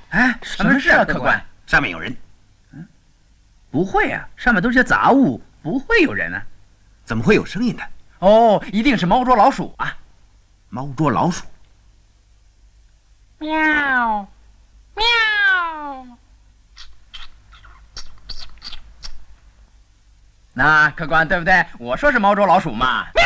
哎，什么事啊，客官？ 上面有人。 不会啊，上面都是些杂物，不会有人啊。 怎么会有声音呢？ 哦，一定是猫捉老鼠啊！ 猫捉老鼠。 喵，喵。 那客官对不对？我说是猫捉老鼠嘛。